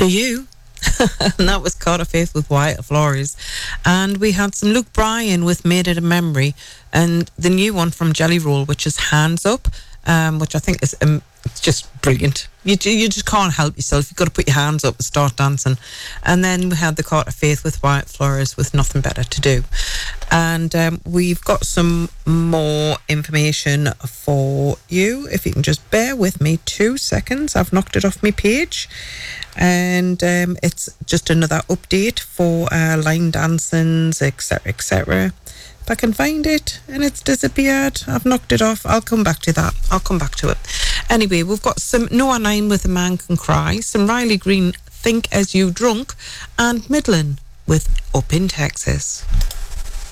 For you. And that was Caught of Faith with Wyatt Flores. And we had some Luke Bryan with Made It a Memory, and the new one from Jelly Roll, which is Hands Up, which I think is it's just brilliant. You just can't help yourself. You've got to put your hands up and start dancing. And then we had the Caught of Faith with Wyatt Flores with Nothing Better to Do. And we've got some more information for you. If you can just bear with me 2 seconds. I've knocked it off my page. And it's just another update for line dancings, etc., etc. If I can find it and it's disappeared, I've knocked it off. I'll come back to that. I'll come back to it. Anyway, we've got some Noah Nine with A Man Can Cry, some Riley Green, Think As You Drunk, and Midland with Up in Texas.